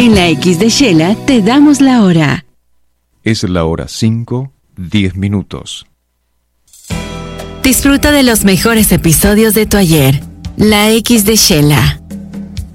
En la X de Shela te damos la hora. Es la hora 5:10. Disfruta de los mejores episodios de tu ayer. La X de Shela.